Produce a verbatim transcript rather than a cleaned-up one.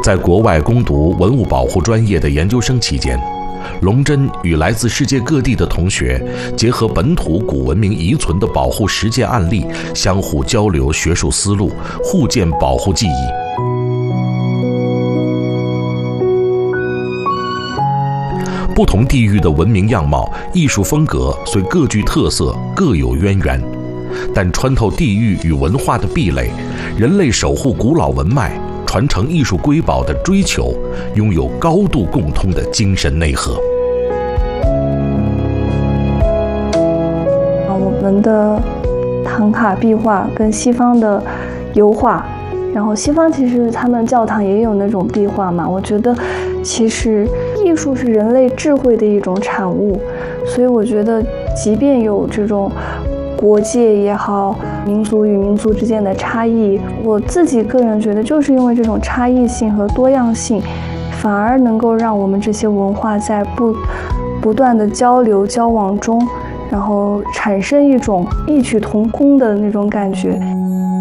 在国外攻读文物保护专业的研究生期间，龙真与来自世界各地的同学结合本土古文明遗存的保护实践案例，相互交流学术思路，互建保护记忆。不同地域的文明样貌、艺术风格虽各具特色，各有渊源，但穿透地域与文化的壁垒，人类守护古老文脉、传承艺术瑰宝的追求，拥有高度共通的精神内核。 我们的唐卡壁画跟西方的油画，然后西方其实他们教堂也有那种壁画嘛，我觉得其实艺术是人类智慧的一种产物，所以我觉得即便有这种国界也好，民族与民族之间的差异，我自己个人觉得就是因为这种差异性和多样性，反而能够让我们这些文化在不不断的交流交往中，然后产生一种异曲同工的那种感觉。